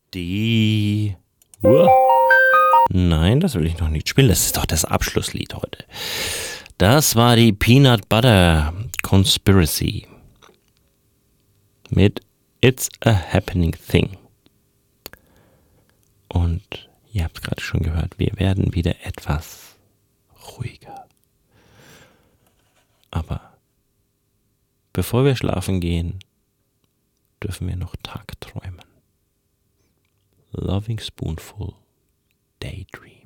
Die... Nein, das will ich noch nicht spielen. Das ist doch das Abschlusslied heute. Das war die Peanut Butter Conspiracy mit It's a Happening Thing. Und ihr habt es gerade schon gehört, wir werden wieder etwas ruhiger. Aber bevor wir schlafen gehen, dürfen wir noch tagträumen. Loving Spoonful Daydream.